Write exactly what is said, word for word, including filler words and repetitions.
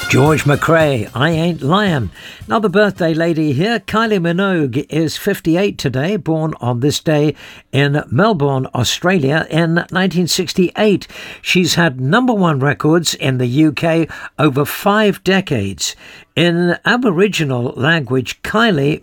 George McRae, I Ain't Lying. Another birthday lady here. Kylie Minogue is fifty-eight today, born on this day in Melbourne, Australia in nineteen sixty-eight. She's had number one records in the U K over five decades. In Aboriginal language, Kylie